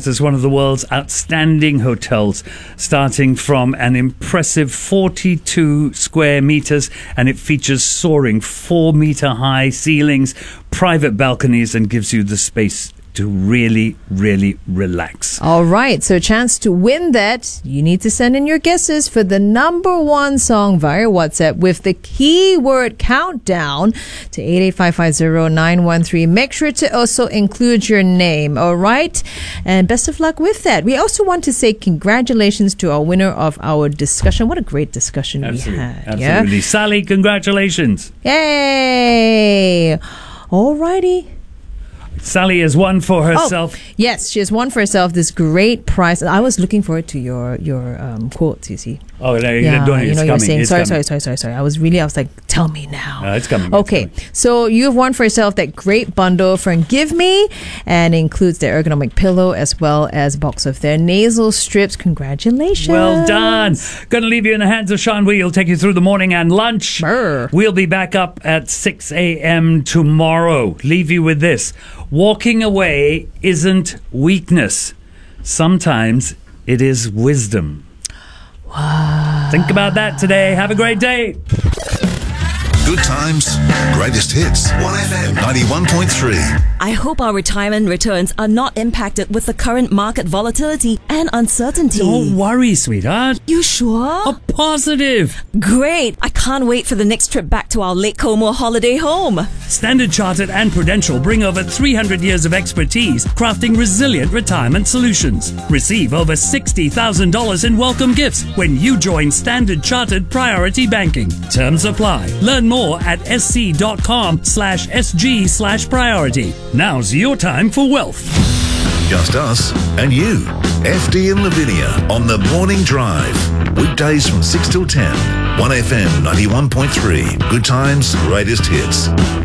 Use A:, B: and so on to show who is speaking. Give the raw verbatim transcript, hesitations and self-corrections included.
A: recognized as one of the world's outstanding hotels, starting from an impressive forty-two square meters, and it features soaring four meter high ceilings, private balconies, and gives you the space to really, really relax.
B: All right, so a chance to win that. You need to send in your guesses for the number one song via WhatsApp with the keyword countdown to eight eight five five zero nine one three. Make sure to also include your name, all right? And best of luck with that. We also want to say congratulations to our winner of our discussion. What a great discussion
A: Absolutely.
B: we had.
A: Absolutely.
B: Yeah?
A: Sally, congratulations.
B: Yay! All righty.
A: Sally has won for herself.
B: Oh, yes, she has won for herself this great prize. I was looking forward to your your um, quotes, you see.
A: Oh, no,
B: Yeah,
A: don't,
B: you
A: it's
B: know, you were
A: coming.
B: saying,
A: It's
B: sorry,
A: coming.
B: sorry, sorry, sorry, sorry. I was really, I was like, tell me now.
A: Uh, it's coming.
B: Okay,
A: It's coming.
B: so you've won for yourself that great bundle from Give Me, and includes their ergonomic pillow as well as a box of their nasal strips. Congratulations.
A: Well done. Going to leave you in the hands of Sean Wee. He'll take you through the morning and lunch.
B: Brr.
A: We'll be back up at six a.m. tomorrow. Leave you with this. Walking away isn't weakness. Sometimes it is wisdom.
B: Wow.
A: Think about that today. Have a great day.
C: Good times, greatest hits. one F M ninety-one point three.
D: I hope our retirement returns are not impacted with the current market volatility and uncertainty.
A: Don't worry, sweetheart.
D: You sure?
A: Oh, positive.
D: Great. I can't wait for the next trip back to our Lake Como holiday home.
A: Standard Chartered and Prudential bring over three hundred years of expertise crafting resilient retirement solutions. Receive over sixty thousand dollars in welcome gifts when you join Standard Chartered Priority Banking. Terms apply. Learn more at sc.com slash sg slash priority. Now's your time for wealth.
C: Just us and you. F D and Lavinia on the Morning Drive. Weekdays from six till ten. one F M ninety-one point three. Good times, greatest hits.